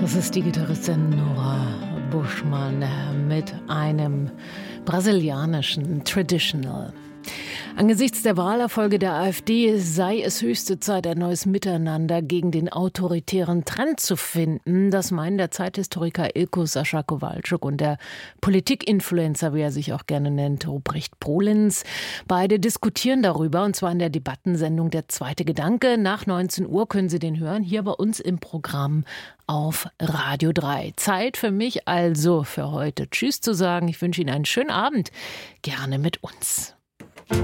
Das ist die Gitarristin Nora Buschmann mit einem brasilianischen Traditional. Angesichts der Wahlerfolge der AfD sei es höchste Zeit, ein neues Miteinander gegen den autoritären Trend zu finden. Das meinen der Zeithistoriker Ilko Sascha Kowalczyk und der Politik-Influencer, wie er sich auch gerne nennt, Ruprecht Polenz. Beide diskutieren darüber, und zwar in der Debattensendung Der zweite Gedanke. Nach 19 Uhr können Sie den hören, hier bei uns im Programm auf Radio 3. Zeit für mich also für heute Tschüss zu sagen. Ich wünsche Ihnen einen schönen Abend, gerne mit uns.